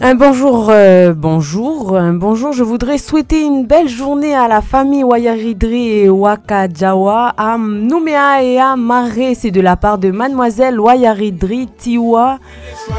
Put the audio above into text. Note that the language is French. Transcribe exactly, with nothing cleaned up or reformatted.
Un bonjour, euh, bonjour, un bonjour. Je voudrais souhaiter une belle journée à la famille Wayaridri et Wakajawa, à Nouméa et à Maré. C'est de la part de Mademoiselle Wayaridri Tiwa